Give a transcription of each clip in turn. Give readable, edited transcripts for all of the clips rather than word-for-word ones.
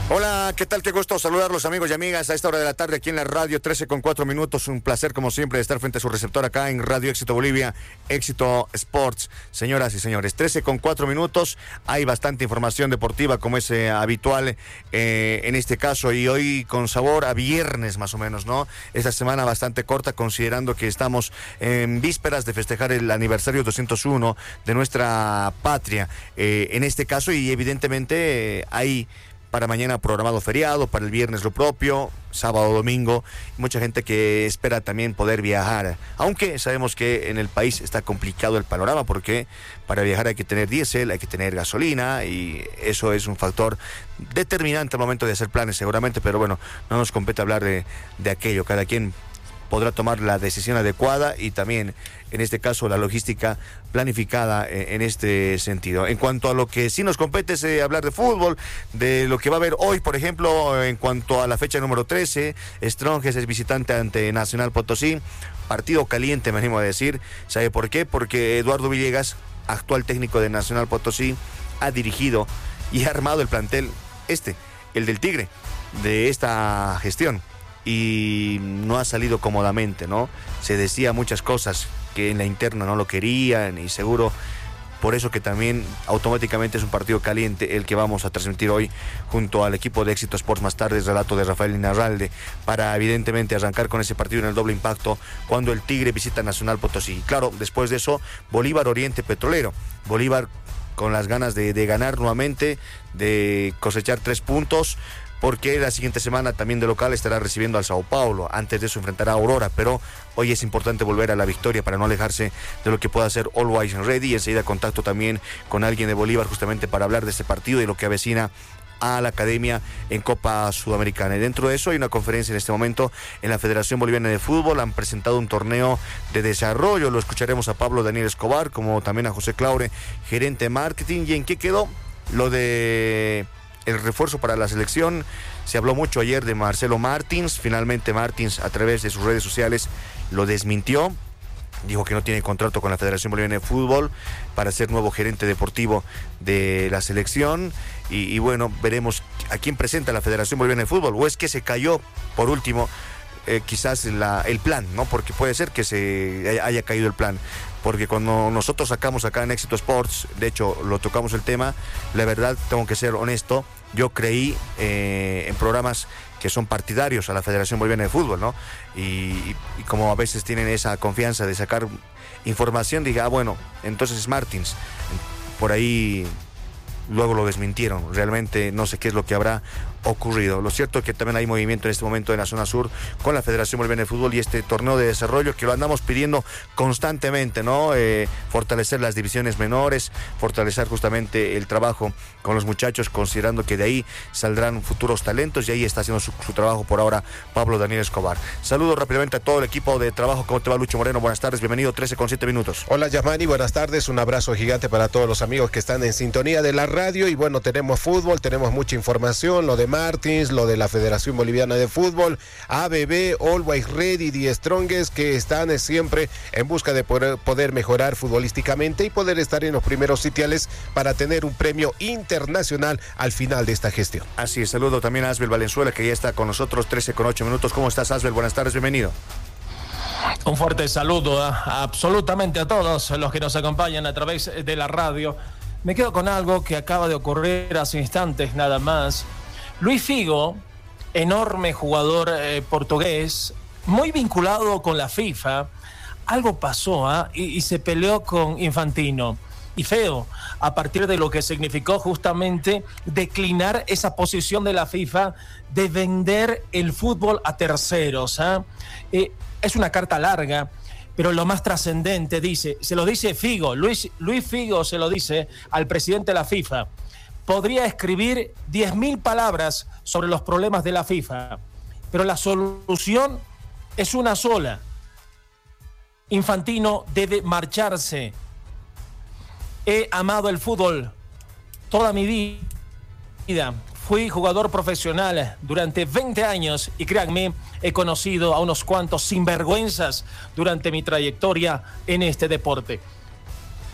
Hola, ¿qué tal? Qué gusto saludarlos, amigos y amigas, a esta hora de la tarde aquí en la radio, 13:04. Un placer, como siempre, estar frente a su receptor acá en Radio Éxito Bolivia, Éxito Sports. Señoras y señores, 13:04. Hay bastante información deportiva, como es habitual en este caso, y hoy con sabor a viernes, más o menos, ¿no? Esta semana bastante corta, considerando que estamos en vísperas de festejar el aniversario 201 de nuestra patria. En este caso, y evidentemente hay para mañana programado feriado, para el viernes lo propio, sábado, domingo, mucha gente que espera también poder viajar, aunque sabemos que en el país está complicado el panorama, porque para viajar hay que tener diésel, hay que tener gasolina, y eso es un factor determinante al momento de hacer planes seguramente, pero bueno, no nos compete hablar de aquello. Cada quien podrá tomar la decisión adecuada y también, en este caso, la logística planificada en este sentido. En cuanto a lo que sí nos compete es hablar de fútbol, de lo que va a haber hoy, por ejemplo, en cuanto a la fecha número 13, Strongest es visitante ante Nacional Potosí, partido caliente, me animo a decir. ¿Sabe por qué? Porque Eduardo Villegas, actual técnico de Nacional Potosí, ha dirigido y ha armado el plantel el del Tigre, de esta gestión, y no ha salido cómodamente, ¿no? Se decía muchas cosas que en la interna no lo querían, y seguro por eso que también automáticamente es un partido caliente el que vamos a transmitir hoy junto al equipo de Éxito Sports. Más tarde, el relato de Rafael Inarralde, para evidentemente arrancar con ese partido en el doble impacto cuando el Tigre visita Nacional Potosí. Claro, después de eso, Bolívar Oriente Petrolero. Bolívar con las ganas de ganar nuevamente, de cosechar 3 puntos, porque la siguiente semana también de local estará recibiendo al Sao Paulo. Antes de eso enfrentará a Aurora, pero hoy es importante volver a la victoria para no alejarse de lo que pueda hacer Always Ready. Enseguida contacto también con alguien de Bolívar justamente para hablar de este partido y lo que avecina a la academia en Copa Sudamericana. Y dentro de eso hay una conferencia en este momento en la Federación Boliviana de Fútbol. Han presentado un torneo de desarrollo. Lo escucharemos a Pablo Daniel Escobar, como también a José Claure, gerente de marketing. ¿Y en qué quedó lo de el refuerzo para la selección? Se habló mucho ayer de Marcelo Martins. Finalmente Martins, a través de sus redes sociales, lo desmintió. Dijo que no tiene contrato con la Federación Boliviana de Fútbol para ser nuevo gerente deportivo de la selección. Y bueno, veremos a quién presenta la Federación Boliviana de Fútbol. O es que se cayó, por último, quizás el plan, ¿no? Porque puede ser que se haya caído el plan. Porque cuando nosotros sacamos acá en Éxito Sports, de hecho lo tocamos el tema, la verdad, tengo que ser honesto, yo creí en programas que son partidarios a la Federación Boliviana de Fútbol, ¿no? Y como a veces tienen esa confianza de sacar información, dije, bueno, entonces es Martins. Por ahí luego lo desmintieron. Realmente no sé qué es lo que habrá ocurrido. Lo cierto es que también hay movimiento en este momento en la zona sur con la Federación Boliviana de Fútbol y este torneo de desarrollo que lo andamos pidiendo constantemente, ¿no? Fortalecer las divisiones menores, fortalecer justamente el trabajo con los muchachos, considerando que de ahí saldrán futuros talentos, y ahí está haciendo su trabajo por ahora Pablo Daniel Escobar. Saludos rápidamente a todo el equipo de trabajo. ¿Cómo te va, Lucho Moreno? Buenas tardes, bienvenido, 13:07. Hola, Yasmani, buenas tardes, un abrazo gigante para todos los amigos que están en sintonía de la radio. Y bueno, tenemos fútbol, tenemos mucha información, lo de Martins, lo de la Federación Boliviana de Fútbol, ABB, Always Ready y Strongest, que están siempre en busca de poder mejorar futbolísticamente y poder estar en los primeros sitiales para tener un premio internacional al final de esta gestión. Así es, saludo también a Asbel Valenzuela, que ya está con nosotros, 13:08. ¿Cómo estás, Asbel? Buenas tardes, bienvenido. Un fuerte saludo absolutamente a todos los que nos acompañan a través de la radio. Me quedo con algo que acaba de ocurrir hace instantes nada más. Luis Figo, enorme jugador portugués, muy vinculado con la FIFA, algo pasó y se peleó con Infantino. Y feo, a partir de lo que significó justamente declinar esa posición de la FIFA de vender el fútbol a terceros. Es una carta larga, pero lo más trascendente se lo dice Figo, Luis Figo se lo dice al presidente de la FIFA. Podría escribir 10.000 palabras sobre los problemas de la FIFA, pero la solución es una sola. Infantino debe marcharse. He amado el fútbol toda mi vida. Fui jugador profesional durante 20 años y créanme, he conocido a unos cuantos sinvergüenzas durante mi trayectoria en este deporte.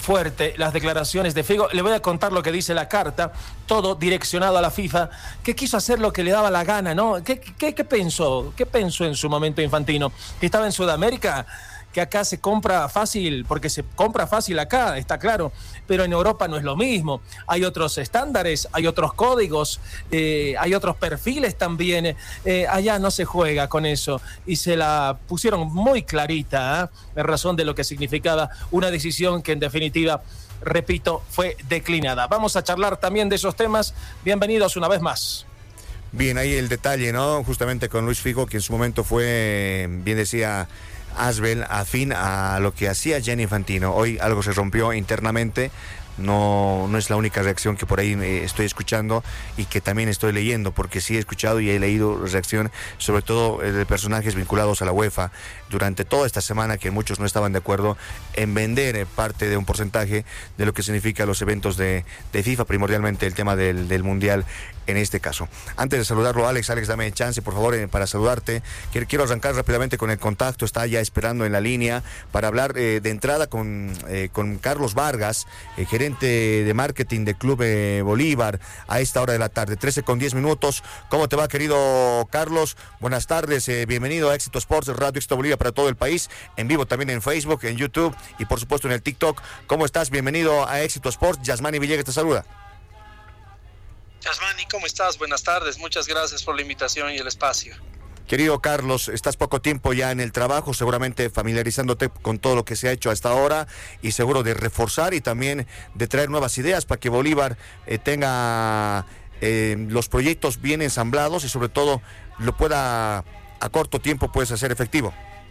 fuerte las declaraciones de Figo. Le voy a contar lo que dice la carta, todo direccionado a la FIFA, que quiso hacer lo que le daba la gana, ¿no? ¿Qué pensó? ¿Qué pensó en su momento Infantino? ¿Que estaba en Sudamérica? Que acá se compra fácil, porque se compra fácil acá, está claro, pero en Europa no es lo mismo. Hay otros estándares, hay otros códigos, hay otros perfiles también. Allá no se juega con eso. Y se la pusieron muy clarita, en razón de lo que significaba una decisión que en definitiva, repito, fue declinada. Vamos a charlar también de esos temas. Bienvenidos una vez más. Bien, ahí el detalle, ¿no? Justamente con Luis Figo, que en su momento fue, bien decía Asbel, afín a lo que hacía Gianni Infantino. Hoy algo se rompió internamente. No es la única reacción que por ahí estoy escuchando y que también estoy leyendo, porque sí he escuchado y he leído reacción, sobre todo de personajes vinculados a la UEFA durante toda esta semana, que muchos no estaban de acuerdo en vender parte de un porcentaje de lo que significa los eventos de FIFA, primordialmente el tema del Mundial en este caso. Antes de saludarlo, Alex, dame chance, por favor, para saludarte. Quiero arrancar rápidamente con el contacto. Está ya esperando en la línea para hablar de entrada con Carlos Vargas, gerente de marketing del Club Bolívar, a esta hora de la tarde, 13:10. ¿Cómo te va, querido Carlos? Buenas tardes, bienvenido a Éxito Sports, Radio Éxito Bolivia para todo el país, en vivo también en Facebook, en YouTube y por supuesto en el TikTok. ¿Cómo estás? Bienvenido a Éxito Sports. Yasmani Villegas te saluda. Yasmani, ¿cómo estás? Buenas tardes, muchas gracias por la invitación y el espacio. Querido Carlos, estás poco tiempo ya en el trabajo, seguramente familiarizándote con todo lo que se ha hecho hasta ahora y seguro de reforzar y también de traer nuevas ideas para que Bolívar tenga los proyectos bien ensamblados y sobre todo lo pueda a corto tiempo pues hacer efectivo.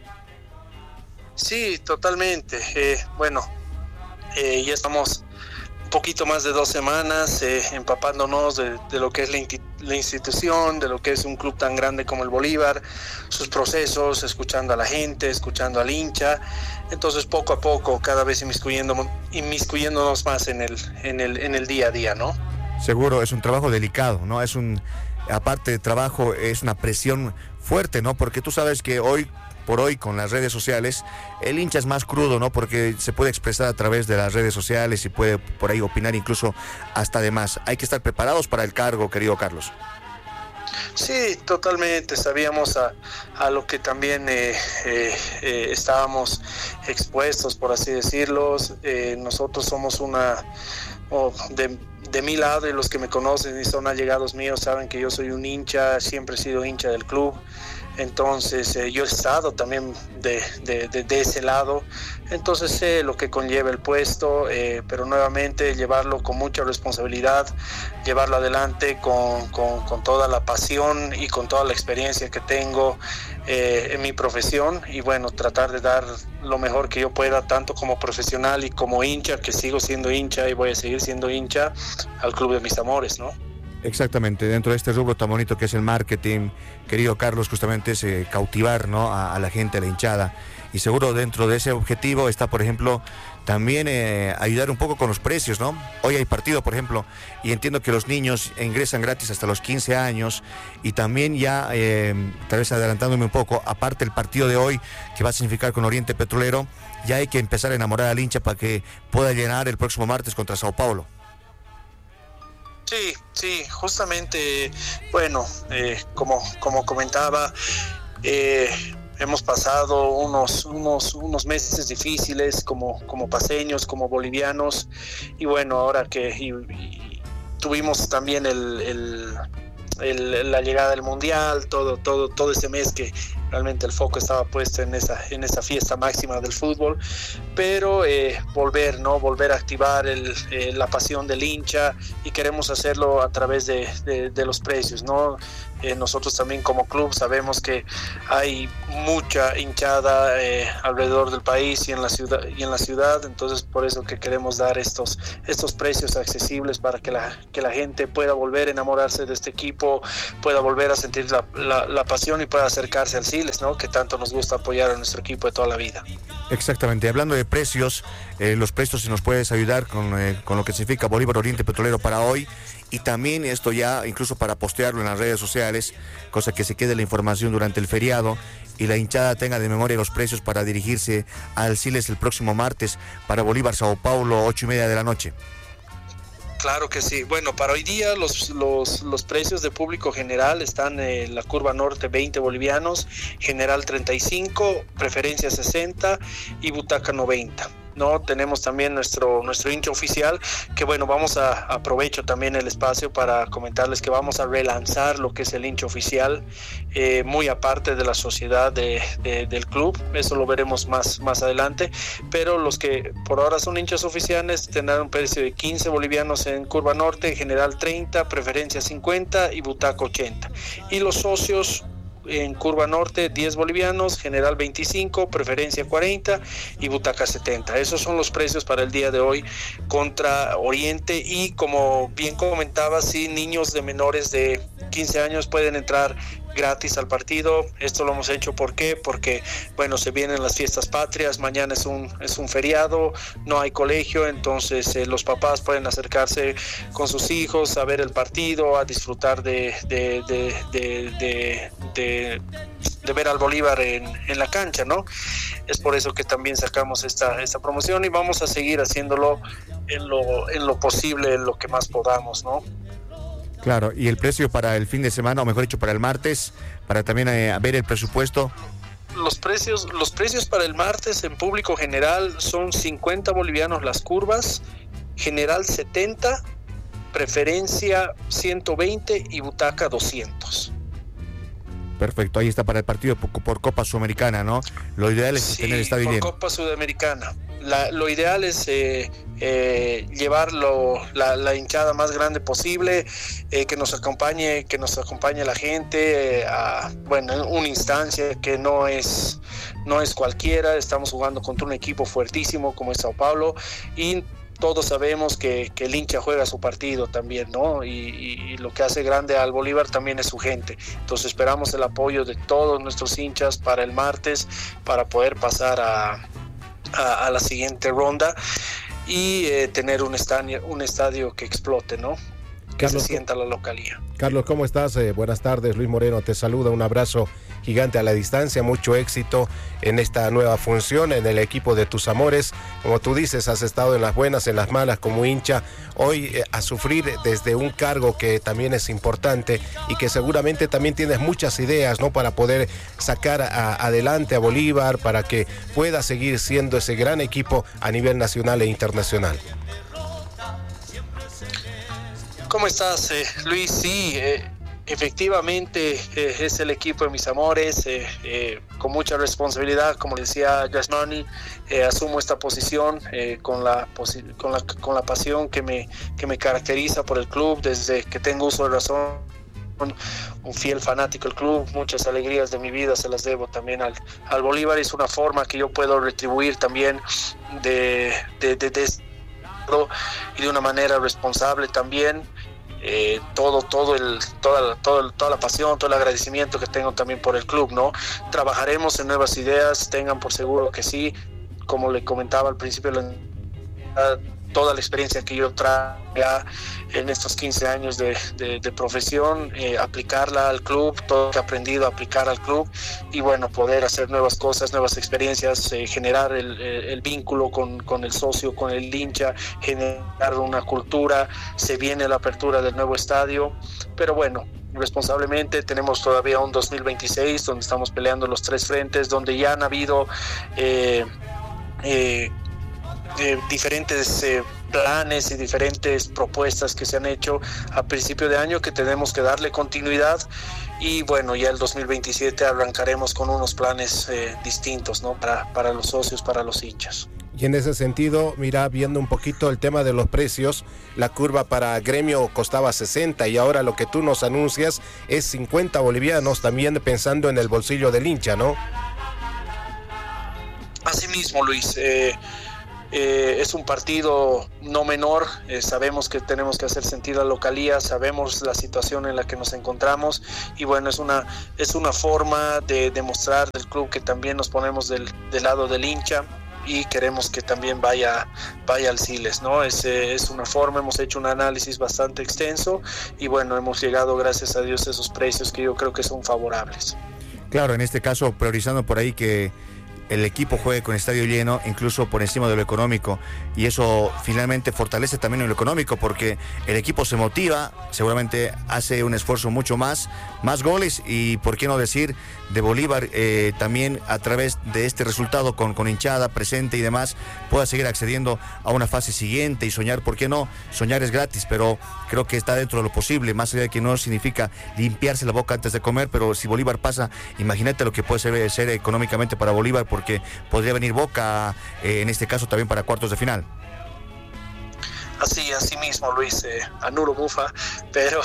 Sí, totalmente. Ya estamos poquito más de 2 semanas empapándonos de lo que es la institución, de lo que es un club tan grande como el Bolívar, sus procesos, escuchando a la gente, escuchando al hincha. Entonces poco a poco cada vez inmiscuyéndonos más en el día a día, ¿no? Seguro, es un trabajo delicado, ¿no? Aparte de trabajo, es una presión fuerte, ¿no? Porque tú sabes que hoy por hoy con las redes sociales el hincha es más crudo, ¿no? Porque se puede expresar a través de las redes sociales y puede por ahí opinar incluso hasta de más. Hay que estar preparados para el cargo, querido Carlos. Sí, totalmente. Sabíamos a lo que también estábamos expuestos, por así decirlo. Nosotros somos de mi lado, y los que me conocen y son allegados míos saben que yo soy un hincha, siempre he sido hincha del club. Entonces yo he estado también de ese lado, entonces sé lo que conlleva el puesto, pero nuevamente llevarlo con mucha responsabilidad, llevarlo adelante con toda la pasión y con toda la experiencia que tengo en mi profesión, y bueno, tratar de dar lo mejor que yo pueda, tanto como profesional y como hincha, que sigo siendo hincha y voy a seguir siendo hincha al club de mis amores, ¿no? Exactamente, dentro de este rubro tan bonito que es el marketing, querido Carlos, justamente es cautivar, ¿no? a la gente, a la hinchada, y seguro dentro de ese objetivo está, por ejemplo, también ayudar un poco con los precios, ¿no? Hoy hay partido, por ejemplo, y entiendo que los niños ingresan gratis hasta los 15 años, y también ya, tal vez adelantándome un poco, aparte el partido de hoy, que va a significar con Oriente Petrolero, ya hay que empezar a enamorar al hincha para que pueda llenar el próximo martes contra Sao Paulo. Sí, justamente, bueno, como comentaba, hemos pasado unos meses difíciles como paceños, como bolivianos, y bueno, ahora que tuvimos también la llegada del Mundial, todo ese mes que realmente el foco estaba puesto en esa fiesta máxima del fútbol, pero volver a activar la pasión del hincha, y queremos hacerlo a través de los precios, ¿no? Nosotros también como club sabemos que hay mucha hinchada alrededor del país y en la ciudad, entonces por eso que queremos dar estos precios accesibles para que la gente pueda volver a enamorarse de este equipo, pueda volver a sentir la pasión y pueda acercarse al sitio. juveniles, ¿no? Que tanto nos gusta apoyar a nuestro equipo de toda la vida. Exactamente, hablando de precios, los precios, si nos puedes ayudar con lo que significa Bolívar Oriente Petrolero para hoy, y también esto ya incluso para postearlo en las redes sociales, cosa que se quede la información durante el feriado y la hinchada tenga de memoria los precios para dirigirse al Siles el próximo martes para Bolívar Sao Paulo, 8:30 de la noche. Claro que sí. Bueno, para hoy día los precios de público general están en la curva norte 20 bolivianos, general 35, preferencia 60 y butaca 90. No, tenemos también nuestro hincha oficial, que bueno, aprovecho también el espacio para comentarles que vamos a relanzar lo que es el hincha oficial, muy aparte de la sociedad del club. Eso lo veremos más adelante, pero los que por ahora son hinchas oficiales tendrán un precio de 15 bolivianos en curva norte, general 30, preferencia 50 y butaca 80. Y los socios en curva norte 10 bolivianos, general 25, preferencia 40 y butaca 70. Esos son los precios para el día de hoy contra Oriente, y como bien comentaba, sí, niños de menores de 15 años pueden entrar gratis al partido. Esto lo hemos hecho, ¿por qué? Porque bueno, se vienen las fiestas patrias, mañana es un feriado, no hay colegio, entonces los papás pueden acercarse con sus hijos a ver el partido, a disfrutar de ver al Bolívar en la cancha, ¿no? Es por eso que también sacamos esta promoción, y vamos a seguir haciéndolo en lo posible, en lo que más podamos, ¿no? Claro, y el precio para el fin de semana, o mejor dicho, para el martes, para también ver el presupuesto. Los precios para el martes en público general son 50 bolivianos las curvas, general 70, preferencia 120 y butaca 200. Perfecto, ahí está para el partido por Copa Sudamericana, ¿no? Lo ideal es tener el estadio lleno. Por Copa Sudamericana. Lo ideal es llevar la hinchada más grande posible, que nos acompañe la gente en una instancia que no es cualquiera. Estamos jugando contra un equipo fuertísimo como es Sao Paulo, y todos sabemos que el hincha juega su partido también, ¿no? Y lo que hace grande al Bolívar también es su gente. Entonces esperamos el apoyo de todos nuestros hinchas para el martes, para poder pasar a la siguiente ronda y tener un estadio que explote, ¿no? Que Carlos, se sienta la localía. Carlos, ¿cómo estás? Buenas tardes, Luis Moreno te saluda, un abrazo gigante a la distancia, mucho éxito en esta nueva función en el equipo de tus amores. Como tú dices, has estado en las buenas, en las malas como hincha, hoy a sufrir desde un cargo que también es importante y que seguramente también tienes muchas ideas, ¿no? Para poder sacar adelante a Bolívar, para que pueda seguir siendo ese gran equipo a nivel nacional e internacional. ¿Cómo estás, Luis? Sí, efectivamente es el equipo de mis amores, con mucha responsabilidad, como decía Yasmani, asumo esta posición con la pasión que me caracteriza por el club desde que tengo uso de razón. Un fiel fanático del club, muchas alegrías de mi vida se las debo también al Bolívar. Es una forma que yo puedo retribuir también y de una manera responsable también. Toda la pasión, todo el agradecimiento que tengo también por el club, ¿no? Trabajaremos en nuevas ideas, tengan por seguro que sí. Como le comentaba al principio, toda la experiencia que yo traigo en estos 15 años de profesión, aplicarla al club, todo lo que he aprendido a aplicar al club, y bueno, poder hacer nuevas cosas, nuevas experiencias, generar el vínculo con el socio, con el hincha, generar una cultura. Se viene la apertura del nuevo estadio, pero bueno, responsablemente tenemos todavía un 2026 donde estamos peleando los tres frentes, donde ya han habido diferentes planes y diferentes propuestas que se han hecho a principio de año, que tenemos que darle continuidad, y bueno, ya el 2027 arrancaremos con unos planes distintos, ¿no? Para los socios, para los hinchas. Y en ese sentido, mira, viendo un poquito el tema de los precios, la curva para Gremio costaba 60 y ahora lo que tú nos anuncias es 50 bolivianos, también pensando en el bolsillo del hincha, ¿no? Así mismo, Luis. Es un partido no menor, sabemos que tenemos que hacer sentir la localía, sabemos la situación en la que nos encontramos y bueno, es una forma de demostrar del club que también nos ponemos del lado del hincha y queremos que también vaya al Siles, ¿no? Es una forma, hemos hecho un análisis bastante extenso y bueno, hemos llegado gracias a Dios a esos precios que yo creo que son favorables. Claro, en este caso priorizando por ahí que el equipo juegue con estadio lleno, incluso por encima de lo económico, y eso finalmente fortalece también en lo económico, porque el equipo se motiva, seguramente hace un esfuerzo mucho más goles, y por qué no decir de Bolívar, también a través de este resultado con hinchada presente y demás, pueda seguir accediendo a una fase siguiente y soñar, ¿por qué no? Soñar es gratis, pero creo que está dentro de lo posible, más allá de que no significa limpiarse la boca antes de comer, pero si Bolívar pasa, imagínate lo que puede ser económicamente para Bolívar, porque podría venir Boca, en este caso también para cuartos de final. Así mismo, Luis, Anuro Bufa, pero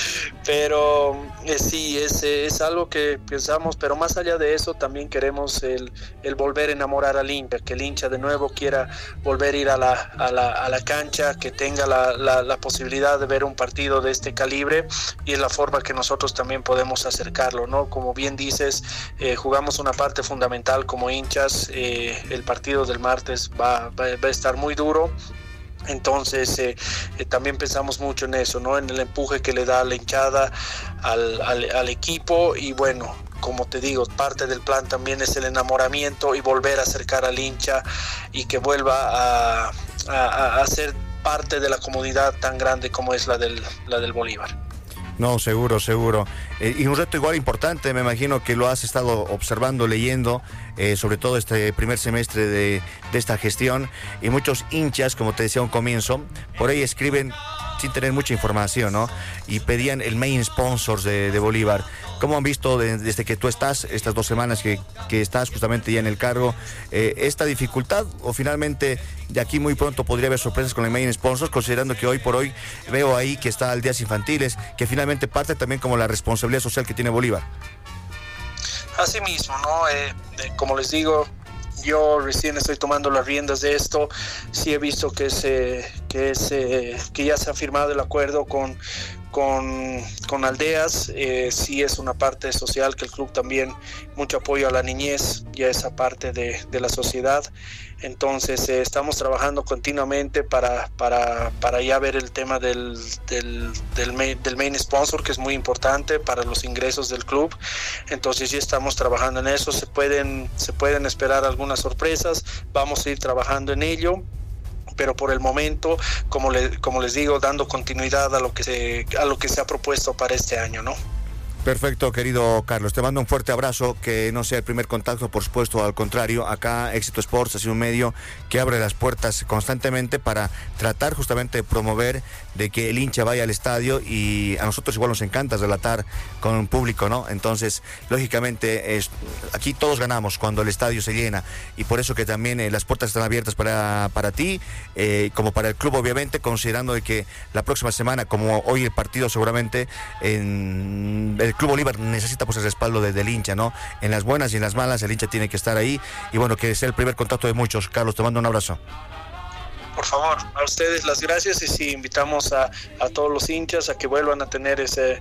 sí, es algo que pensamos, pero más allá de eso también queremos el volver a enamorar al hincha, que el hincha de nuevo quiera volver a ir a la cancha, que tenga la posibilidad de ver un partido de este calibre, y es la forma que nosotros también podemos acercarlo, ¿no? Como bien dices, jugamos una parte fundamental como hinchas, el partido del martes va a estar muy duro. Entonces también pensamos mucho en eso, ¿no? En el empuje que le da la hinchada al equipo y bueno, como te digo, parte del plan también es el enamoramiento y volver a acercar al hincha y que vuelva a ser parte de la comunidad tan grande como es la del Bolívar. No, seguro. Y un reto igual importante, me imagino que lo has estado observando, leyendo, sobre todo este primer semestre de esta gestión, y muchos hinchas, como te decía a un comienzo, por ahí escriben sin tener mucha información, ¿no? Y pedían el main sponsor de Bolívar. ¿Cómo han visto desde que tú estás, estas 2 semanas que estás justamente ya en el cargo, esta dificultad, o finalmente de aquí muy pronto podría haber sorpresas con el main sponsor, considerando que hoy por hoy veo ahí que está el Días Infantiles, que finalmente parte también como la responsabilidad social que tiene Bolívar? Así mismo, ¿no? Como les digo, yo recién estoy tomando las riendas de esto. Sí he visto que ya se ha firmado el acuerdo con Aldeas. Sí es una parte social que el club también, mucho apoyo a la niñez, ya esa parte de la sociedad. Entonces estamos trabajando continuamente para ya ver el tema del main sponsor, que es muy importante para los ingresos del club. Entonces ya estamos trabajando en eso. Se pueden esperar algunas sorpresas, vamos a ir trabajando en ello, pero por el momento, como les digo, dando continuidad a lo que se ha propuesto para este año, ¿no? Perfecto, querido Carlos, te mando un fuerte abrazo, que no sea el primer contacto, por supuesto, al contrario, acá Éxito Sports ha sido un medio que abre las puertas constantemente para tratar justamente de promover de que el hincha vaya al estadio, y a nosotros igual nos encanta relatar con un público, ¿no? Entonces, lógicamente, aquí todos ganamos cuando el estadio se llena, y por eso que también las puertas están abiertas para ti, como para el club, obviamente, considerando de que la próxima semana, como hoy el partido seguramente, el Club Bolívar necesita pues el respaldo del hincha, ¿no? En las buenas y en las malas el hincha tiene que estar ahí, y bueno, que sea el primer contacto de muchos. Carlos, te mando un abrazo. Por favor, a ustedes las gracias, y sí, invitamos a todos los hinchas a que vuelvan a tener ese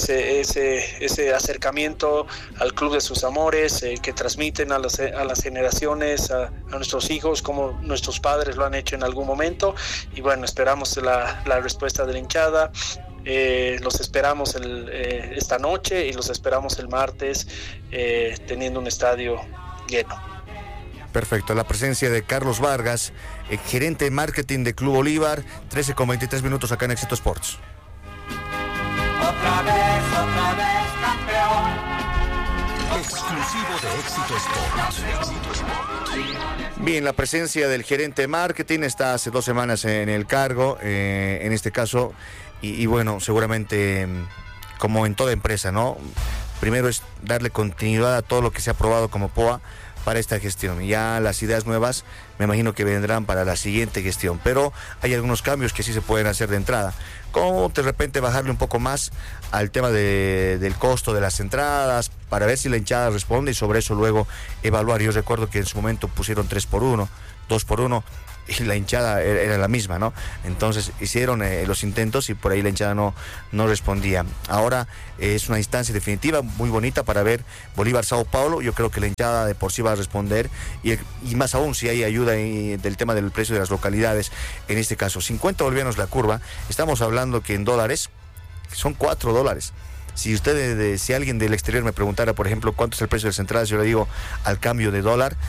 acercamiento al club de sus amores, que transmiten a las generaciones, a nuestros hijos, como nuestros padres lo han hecho en algún momento, y bueno, esperamos la respuesta de la hinchada. Los esperamos esta noche y los esperamos el martes, teniendo un estadio lleno. Perfecto, la presencia de Carlos Vargas, gerente de marketing de Club Bolívar, 13:23 acá en Éxito Sports. Otra vez campeón. Exclusivo de Éxito Sports. Bien, la presencia del gerente de marketing, está hace 2 semanas en el cargo, en este caso, y bueno, seguramente como en toda empresa, ¿no? Primero es darle continuidad a todo lo que se ha aprobado como POA para esta gestión, y ya las ideas nuevas me imagino que vendrán para la siguiente gestión, pero hay algunos cambios que sí se pueden hacer de entrada, como de repente bajarle un poco más al tema del costo de las entradas, para ver si la hinchada responde, y sobre eso luego evaluar. Yo recuerdo que en su momento pusieron 3x1, 2x1, y la hinchada era la misma, ¿no? Entonces hicieron los intentos y por ahí la hinchada no respondía. Ahora es una instancia definitiva muy bonita para ver Bolívar-Sao Paulo. Yo creo que la hinchada de por sí va a responder y más aún si hay ayuda del tema del precio de las localidades. En este caso 50 bolivianos la curva, estamos hablando que en dólares son $4. Si alguien del exterior me preguntara, por ejemplo, cuánto es el precio de las entradas, yo le digo al cambio de dólar,